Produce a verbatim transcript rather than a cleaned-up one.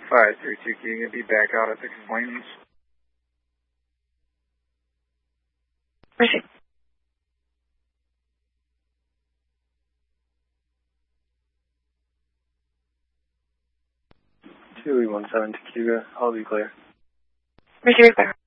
five three two, can you be back out at the complainants? Receive. two E one seven Tequila, I'll be clear. Receive clear.